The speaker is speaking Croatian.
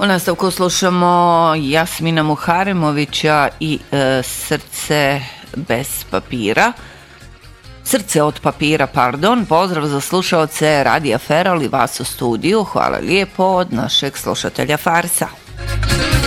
U nastavku slušamo Jasmina Muharemovića i Srce bez papira. Srce od papira, pardon. Pozdrav za slušaoce Radija Feral i vas u studiju. Hvala lijepo od našeg slušatelja Farsa.